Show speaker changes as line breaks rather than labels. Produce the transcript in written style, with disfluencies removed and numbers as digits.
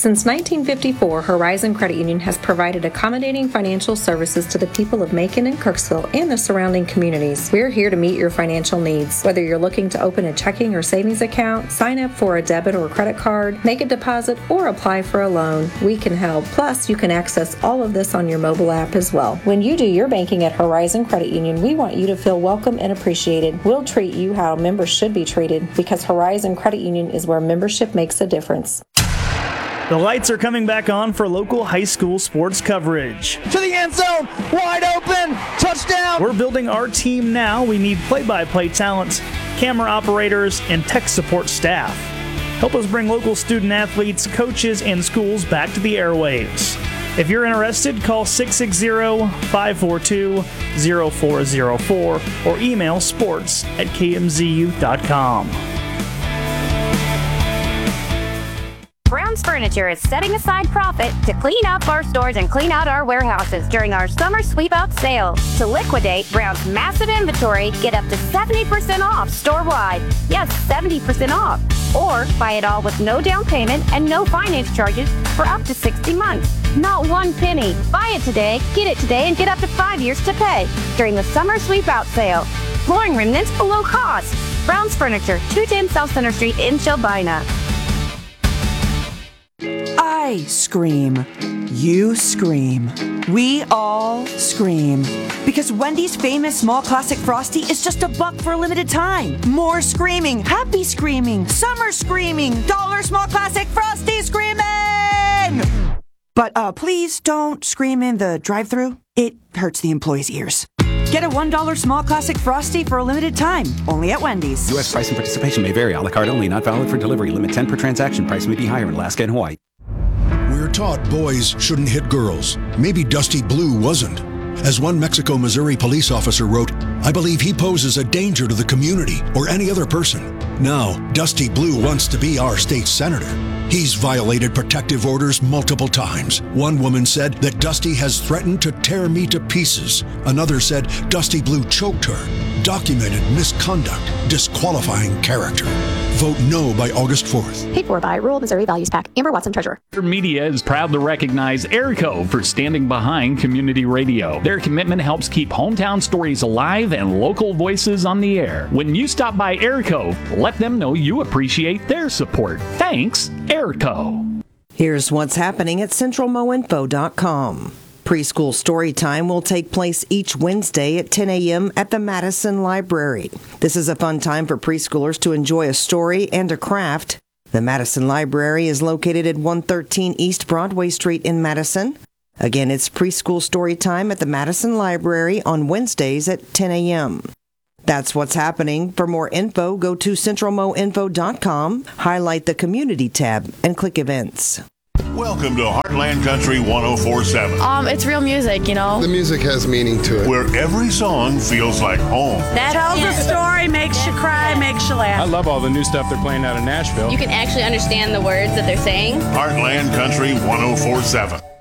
Since 1954, Horizon Credit Union has provided accommodating financial services to the people of Macon and Kirksville and the surrounding communities. We're here to meet your financial needs. Whether you're looking to open a checking or savings account, sign up for a debit or credit card, make a deposit, or apply for a loan, we can help. Plus, you can access all of this on your mobile app as well. When you do your banking at Horizon Credit Union, we want you to feel welcome and appreciated. We'll treat you how members should be treated because Horizon Credit Union is where membership makes a difference.
The lights are coming back on for local high school sports coverage.
To the end zone, wide open, touchdown!
We're building our team now. We need play-by-play talents, camera operators, and tech support staff. Help us bring local student athletes, coaches, and schools back to the airwaves. If you're interested, call 660-542-0404 or email sports@kmzu.com.
Brown's Furniture is setting aside profit to clean up our stores and clean out our warehouses during our summer sweep-out sale. To liquidate Brown's massive inventory, get up to 70% off store-wide. Yes, 70% off. Or buy it all with no down payment and no finance charges for up to 60 months. Not one penny. Buy it today, get it today, and get up to 5 years to pay during the summer sweep-out sale. Flooring remnants below cost. Brown's Furniture, 210 South Center Street in Shelbina.
I scream. You scream. We all scream. Because Wendy's famous small classic Frosty is just $1 for a limited time. More screaming, happy screaming, summer screaming, dollar small classic Frosty screaming! But please don't scream in the drive-thru. It hurts the employees' ears. Get a $1 small classic Frosty for a limited time, only at Wendy's.
U.S. price and participation may vary. A la carte only, not valid for delivery. Limit 10 per transaction. Price may be higher in Alaska and Hawaii.
We're taught boys shouldn't hit girls. Maybe Dusty Blue wasn't. As one Mexico, Missouri police officer wrote, I believe he poses a danger to the community or any other person. Now, Dusty Blue wants to be our state senator. He's violated protective orders multiple times. One woman said that Dusty has threatened to tear me to pieces. Another said Dusty Blue choked her. Documented misconduct, disqualifying character. Vote no by August 4th.
Paid for by Rural Missouri Values PAC. Amber Watson, Treasurer.
Media is proud to recognize Airco for standing behind community radio. Their commitment helps keep hometown stories alive and local voices on the air. When you stop by Airco, let them know you appreciate their support. Thanks, Airco.
Here's what's happening at centralmoinfo.com. Preschool story time will take place each Wednesday at 10 a.m. at the Madison Library. This is a fun time for preschoolers to enjoy a story and a craft. The Madison Library is located at 113 East Broadway Street in Madison. Again, it's preschool story time at the Madison Library on Wednesdays at 10 a.m. That's what's happening. For more info, go to centralmoinfo.com, highlight the Community tab, and click Events.
Welcome to Heartland Country 104.7.
It's real music, you know.
The music has meaning to it.
Where every song feels like home.
That tells a story, makes you cry, makes you laugh.
I love all the new stuff they're playing out of Nashville.
You can actually understand the words that they're saying.
Heartland Country 104.7.